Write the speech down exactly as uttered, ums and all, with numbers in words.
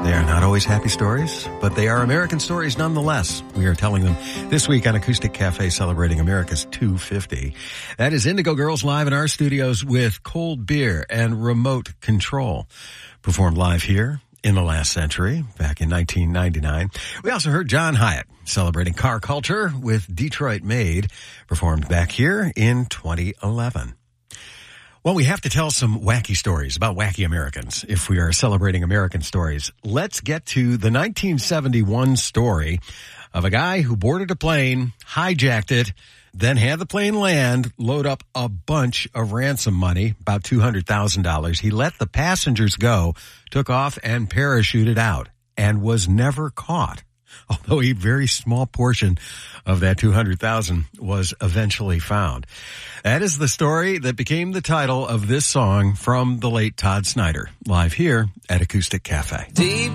They are not always happy stories, but they are American stories nonetheless. We are telling them this week on Acoustic Cafe celebrating America's two fifty. That is Indigo Girls live in our studios with Cold Beer and Remote Control. Performed live here in the last century, back in nineteen ninety-nine. We also heard John Hyatt celebrating car culture with Detroit Made, performed back here in twenty eleven. Well, we have to tell some wacky stories about wacky Americans if we are celebrating American stories. Let's get to the nineteen seventy-one story of a guy who boarded a plane, hijacked it, then had the plane land, load up a bunch of ransom money, about two hundred thousand dollars. He let the passengers go, took off and parachuted out, and was never caught. Although a very small portion of that two hundred thousand dollars was eventually found. That is the story that became the title of this song from the late Todd Snyder, live here at Acoustic Cafe. Deep